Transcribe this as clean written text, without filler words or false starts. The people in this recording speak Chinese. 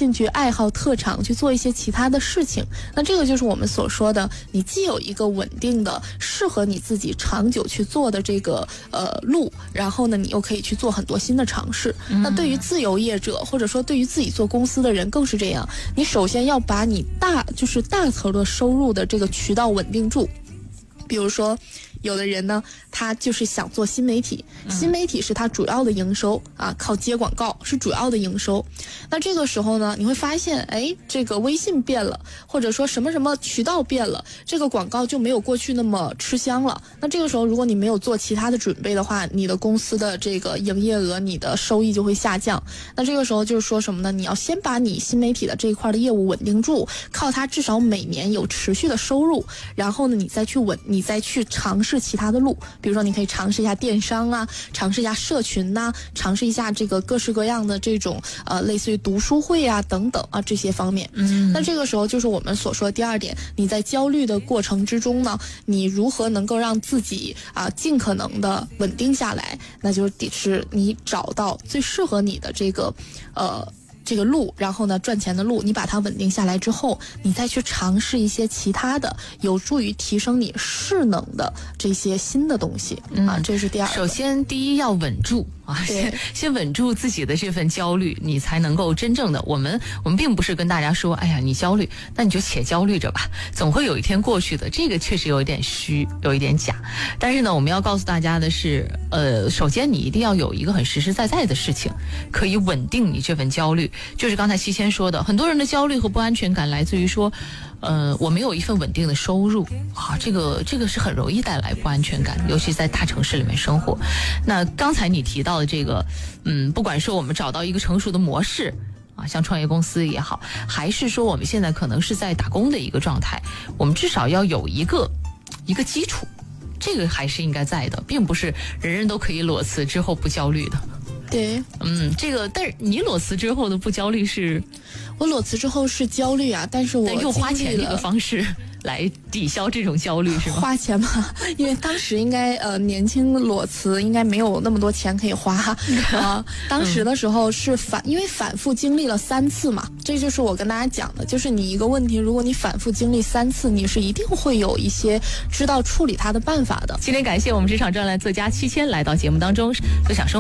兴趣爱好特长去做一些其他的事情。那这个就是我们所说的，你既有一个稳定的适合你自己长久去做的这个路，然后呢你又可以去做很多新的尝试。那对于自由业者或者说对于自己做公司的人更是这样，你首先要把你大层的收入的这个渠道稳定住。比如说有的人呢，他就是想做新媒体，新媒体是他主要的营收啊，靠接广告是主要的营收。那这个时候呢，你会发现，哎，这个微信变了，或者说什么什么渠道变了，这个广告就没有过去那么吃香了。那这个时候，如果你没有做其他的准备的话，你的公司的这个营业额、你的收益就会下降。那这个时候就是说什么呢？你要先把你新媒体的这一块的业务稳定住，靠它至少每年有持续的收入，然后呢，你再去尝试其他的路。比如说你可以尝试一下电商啊，尝试一下社群呐，尝试一下这个各式各样的这种类似于读书会啊等等啊这些方面。那这个时候就是我们所说的第二点，你在焦虑的过程之中呢，你如何能够让自己尽可能的稳定下来，那就是你找到最适合你的这个路，然后呢赚钱的路，你把它稳定下来之后，你再去尝试一些其他的有助于提升你势能的这些新的东西这是第二个。 首先第一要稳住先稳住自己的这份焦虑，你才能够真正的我们并不是跟大家说，哎呀你焦虑，那你就且焦虑着吧，总会有一天过去的。这个确实有一点虚，有一点假。但是呢，我们要告诉大家的是，首先你一定要有一个很实实在在的事情可以稳定你这份焦虑。就是刚才西谦说的，很多人的焦虑和不安全感来自于说我没有一份稳定的收入这个是很容易带来不安全感，尤其在大城市里面生活。那刚才你提到的这个不管说我们找到一个成熟的模式像创业公司也好，还是说我们现在可能是在打工的一个状态，我们至少要有一个基础，这个还是应该在的，并不是人人都可以裸辞之后不焦虑的。 对， 这个，但是你裸辞之后的不焦虑是？ 我裸辞之后是焦虑但是我用花钱这个方式来抵消这种焦虑是吗？ 花钱嘛，因为当时应该年轻裸辞应该没有那么多钱可以花当时的时候是因为反复经历了3次嘛，这就是我跟大家讲的，就是你一个问题，如果你反复经历3次，你是一定会有一些知道处理它的办法的。 今天感谢我们职场专栏作家七千来到节目当中，分享生活。